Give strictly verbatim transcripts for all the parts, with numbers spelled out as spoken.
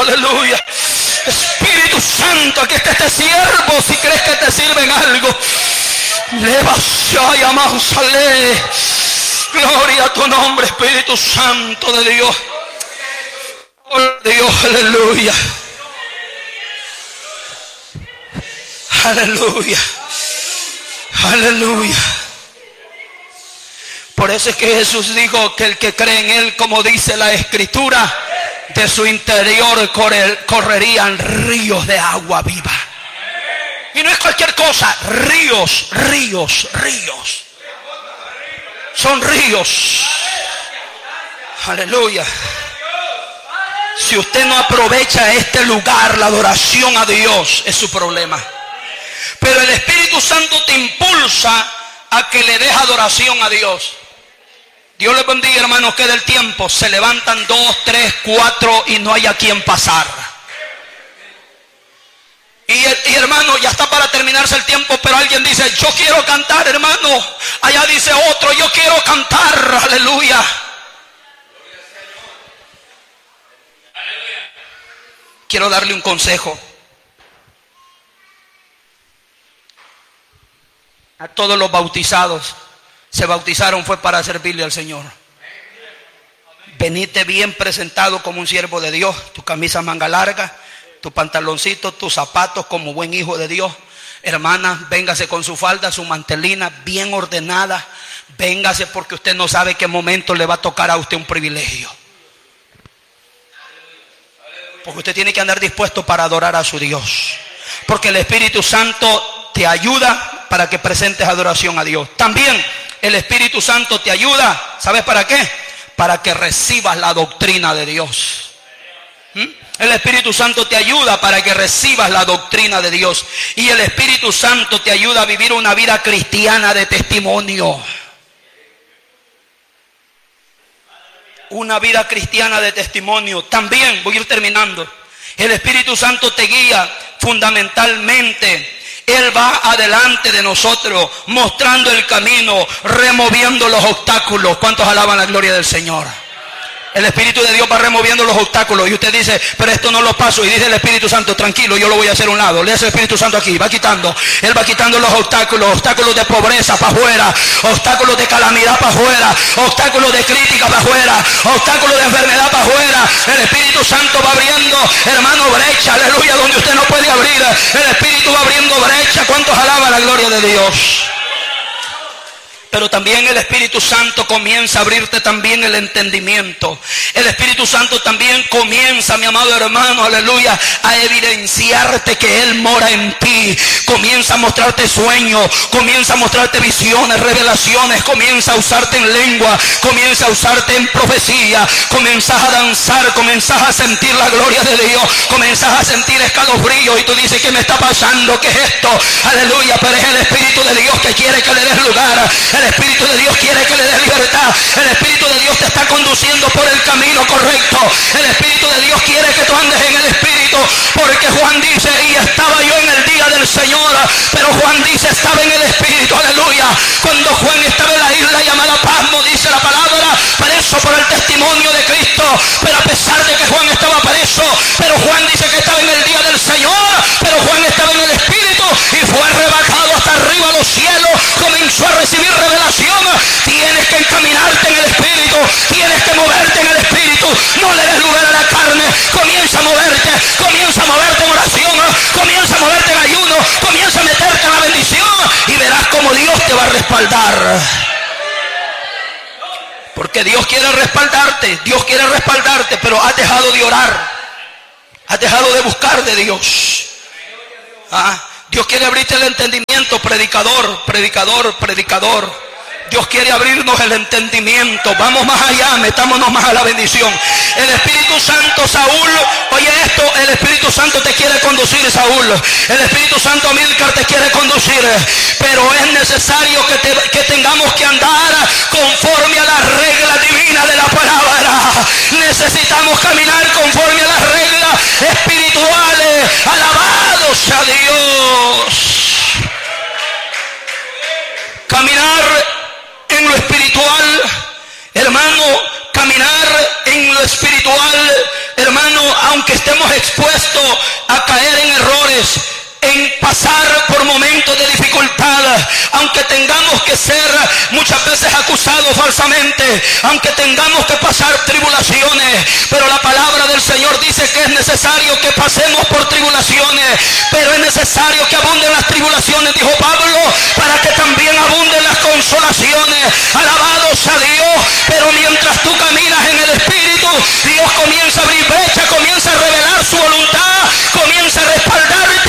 aleluya. Espíritu Santo, aquí está este siervo, si crees que te sirve en algo. Gloria a tu nombre, Espíritu Santo de Dios. Oh Dios, aleluya. Aleluya. Aleluya. Por eso es que Jesús dijo que el que cree en Él, como dice la Escritura, de su interior correr, correrían ríos de agua viva. Y no es cualquier cosa, ríos, ríos, ríos. Son ríos. Aleluya. Si usted no aprovecha este lugar, la adoración a Dios, es su problema. Pero el Espíritu Santo te impulsa a que le des adoración a Dios. Dios les bendiga, hermanos, que del tiempo se levantan dos, tres, cuatro y no hay a quien pasar. Y, y hermano, ya está para terminarse el tiempo, pero alguien dice, yo quiero cantar, hermano. Allá dice otro, yo quiero cantar, aleluya. Quiero darle un consejo a todos los bautizados. Se bautizaron fue para servirle al Señor. Venite bien presentado como un siervo de Dios. Tu camisa manga larga, tu pantaloncito, tus zapatos como buen hijo de Dios. Hermana, véngase con su falda, su mantelina bien ordenada. Véngase porque usted no sabe qué momento le va a tocar a usted un privilegio. Porque usted tiene que andar dispuesto para adorar a su Dios. Porque el Espíritu Santo te ayuda para que presentes adoración a Dios. También el Espíritu Santo te ayuda, ¿sabes para qué? Para que recibas la doctrina de Dios. ¿Mm? El Espíritu Santo te ayuda para que recibas la doctrina de Dios. Y el Espíritu Santo te ayuda a vivir una vida cristiana de testimonio. Una vida cristiana de testimonio. También, voy a ir terminando, el Espíritu Santo te guía fundamentalmente. Él va adelante de nosotros, mostrando el camino, removiendo los obstáculos. ¿Cuántos alaban la gloria del Señor? El Espíritu de Dios va removiendo los obstáculos. Y usted dice, pero esto no lo paso. Y dice el Espíritu Santo, tranquilo, yo lo voy a hacer a un lado. Le hace el Espíritu Santo aquí, va quitando. Él va quitando los obstáculos. Obstáculos de pobreza para afuera. Obstáculos de calamidad para afuera. Obstáculos de crítica para afuera. Obstáculos de enfermedad para afuera. El Espíritu Santo va abriendo, hermano, brecha. Aleluya, donde usted no puede abrir. El Espíritu va abriendo brecha. ¿Cuántos alaban la gloria de Dios? Pero también el Espíritu Santo comienza a abrirte también el entendimiento. El Espíritu Santo también comienza, mi amado hermano, aleluya, a evidenciarte que Él mora en ti. Comienza a mostrarte sueños, comienza a mostrarte visiones, revelaciones, comienza a usarte en lengua, comienza a usarte en profecía, comienzas a danzar, comienzas a sentir la gloria de Dios, comienzas a sentir escalofríos y tú dices, ¿qué me está pasando? ¿Qué es esto? Aleluya, pero es el Espíritu de Dios que quiere que le des lugar. El Espíritu de Dios quiere que le des libertad. El Espíritu de Dios te está conduciendo por el camino correcto. El Espíritu de Dios quiere que tú andes en el Espíritu, porque Juan dice, y estaba yo en el día del Señor, pero Juan dice, estaba en el Espíritu, aleluya. Cuando Juan estaba en la isla llamada Pasmo, dice la palabra, preso por el testimonio de Cristo, pero a pesar de que Juan estaba preso, pero Juan dice que estaba en el día del Señor, pero Juan estaba en el Espíritu y fue arrebatado hasta arriba a los cielos, comenzó a recibir revelación. Tienes que encaminarte en el Espíritu, tienes que moverte en el Espíritu, no le des lugar a la carne, comienza a moverte, comienza a moverte en oración, comienza a moverte en ayuno, comienza a meterte en la bendición y verás cómo Dios te va a respaldar. Porque Dios quiere respaldarte, Dios quiere respaldarte, pero has dejado de orar, has dejado de buscar de Dios. Ah, Dios quiere abrirte el entendimiento, predicador, predicador, predicador. Dios quiere abrirnos el entendimiento. Vamos más allá, metámonos más a la bendición. El Espíritu Santo, Saúl, oye esto, el Espíritu Santo te quiere conducir, Saúl. El Espíritu Santo, Amílcar, te quiere conducir. Pero es necesario que, te, que tengamos que andar conforme a la regla divina de la palabra. Necesitamos caminar conforme a las reglas espirituales. Alabado sea Dios. Caminar en lo espiritual, hermano, caminar en lo espiritual, hermano, aunque estemos pasar por momentos de dificultad, aunque tengamos que ser muchas veces acusados falsamente, aunque tengamos que pasar tribulaciones, pero la palabra del Señor dice que es necesario que pasemos por tribulaciones, pero es necesario que abunden las tribulaciones, dijo Pablo, para que también abunden las consolaciones. Alabados a Dios. Pero mientras tú caminas en el Espíritu, Dios comienza a abrir brecha, comienza a revelar su voluntad, comienza a respaldarte.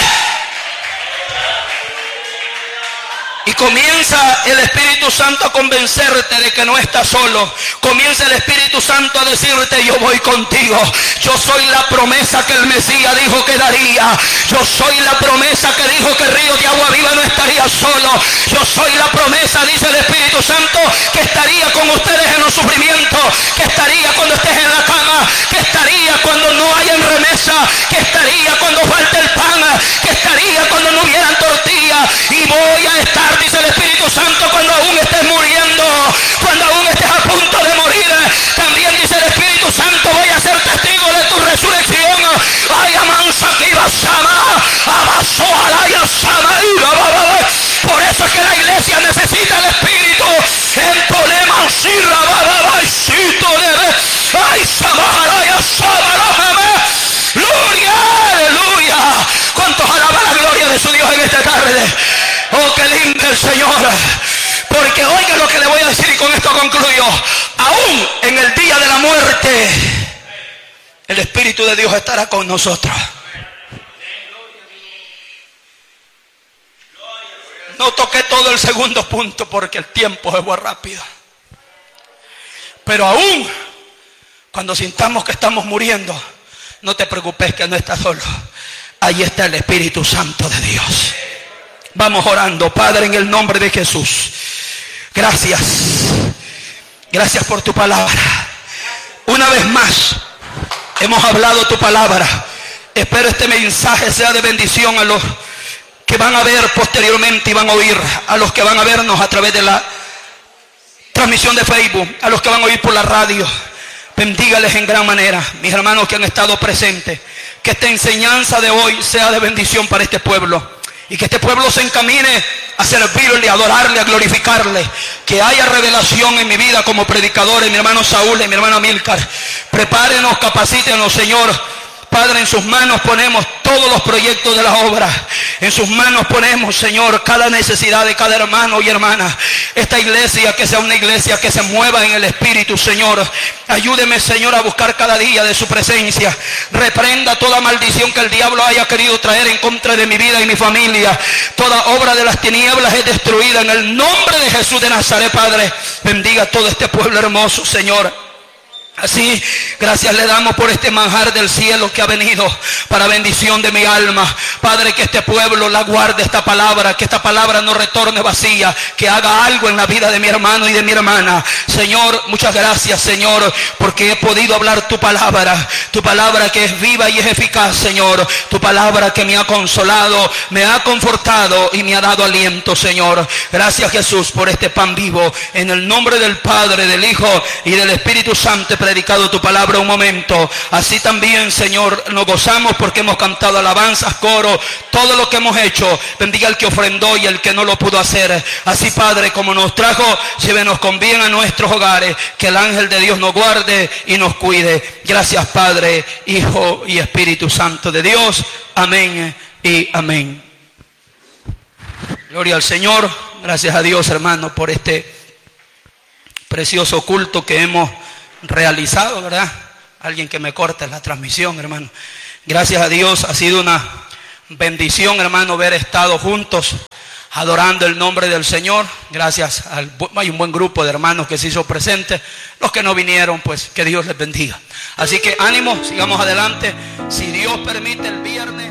Y comienza el Espíritu Santo a convencerte de que no estás solo. Comienza el Espíritu Santo a decirte: yo voy contigo. Yo soy la promesa que el Mesías dijo que daría. Yo soy la promesa que dijo que el río de agua viva no estaría solo. Yo soy la promesa, dice el Espíritu Santo, que estaría con ustedes en los sufrimientos, que estaría cuando estés en la cama, que estaría cuando no hayan remesa, que estaría cuando falte el pan, que estaría cuando no hubieran tortilla. Y voy a estar, dice el Espíritu Santo, cuando aún estés muriendo, cuando aún estés a punto de morir. También dice el Espíritu Santo: voy a ser testigo de tu resurrección. Ay, amansa que iba a sama, abaso alaya sama. Por eso es que la iglesia necesita el Espíritu. En problema sirra babaicito debe. Ay, sama alaya sama. Gloria, aleluya. ¿Cuántos alaban la gloria de su Dios en esta tarde? Oh, qué lindo el Señor. Porque oiga lo que le voy a decir, y con esto concluyo. Aún en el día de la muerte, el Espíritu de Dios estará con nosotros. No toqué todo el segundo punto porque el tiempo se fue rápido. Pero aún cuando sintamos que estamos muriendo, no te preocupes que no estás solo. Ahí está el Espíritu Santo de Dios. Vamos orando. Padre, en el nombre de Jesús, gracias. Gracias por tu palabra. Una vez más hemos hablado tu palabra. Espero este mensaje sea de bendición a los que van a ver posteriormente y van a oír, a los que van a vernos a través de la transmisión de Facebook, a los que van a oír por la radio. Bendígales en gran manera, mis hermanos que han estado presentes. Que esta enseñanza de hoy sea de bendición para este pueblo. Y que este pueblo se encamine a servirle, a adorarle, a glorificarle. Que haya revelación en mi vida como predicador, en mi hermano Saúl, en mi hermano Amílcar. Prepárenos, capacítenos, Señor. Padre, en sus manos ponemos todos los proyectos de la obra. En sus manos ponemos, Señor, cada necesidad de cada hermano y hermana. Esta iglesia, que sea una iglesia que se mueva en el Espíritu, Señor. Ayúdeme, Señor, a buscar cada día de su presencia. Reprenda toda maldición que el diablo haya querido traer en contra de mi vida y mi familia. Toda obra de las tinieblas es destruida en el nombre de Jesús de Nazaret, Padre. Bendiga a todo este pueblo hermoso, Señor. Así, gracias le damos por este manjar del cielo que ha venido para bendición de mi alma. Padre, que este pueblo la guarde esta palabra, que esta palabra no retorne vacía, que haga algo en la vida de mi hermano y de mi hermana. Señor, muchas gracias, Señor, porque he podido hablar tu palabra, tu palabra que es viva y es eficaz, Señor, tu palabra que me ha consolado, me ha confortado y me ha dado aliento, Señor. Gracias, Jesús, por este pan vivo, en el nombre del Padre, del Hijo y del Espíritu Santo. Predicado tu palabra un momento. Así también, Señor, nos gozamos porque hemos cantado alabanzas, coro, todo lo que hemos hecho. Bendiga al que ofrendó y el que no lo pudo hacer. Así, Padre, como nos trajo, llévenos con bien a nuestros hogares. Que el ángel de Dios nos guarde y nos cuide. Gracias, Padre, Hijo y Espíritu Santo de Dios. Amén y amén. Gloria al Señor. Gracias a Dios, hermano, por este precioso culto que hemos realizado, ¿verdad? Alguien que me corte la transmisión, hermano. Gracias a Dios, ha sido una bendición, hermano, haber estado juntos adorando el nombre del Señor. Gracias al, hay un buen grupo de hermanos que se hizo presente. Los que no vinieron, pues que Dios les bendiga. Así que ánimo, sigamos adelante. Si Dios permite, el viernes